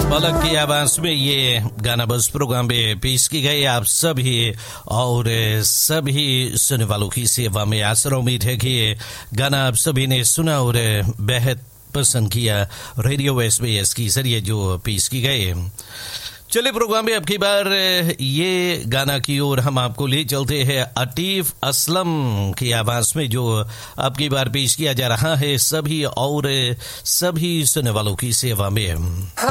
पलक की आवाज में ये गाना बस प्रोग्राम में पेश की गई आप सभी और सभी सुनने वालों की सेवा में। आशा उम्मीद है कि ये गाना आप सभी ने सुना और बेहद पसंद किया। रेडियो SBS की जरिए जो पेश की गई। चलिए प्रोग्राम में अब की बार ये गाना की ओर हम आपको ले चलते हैं। अतीफ असलम की आवाज में जो अब की बार पेश किया जा रहा है सभी और सभी सुनने वालों की सेवा में।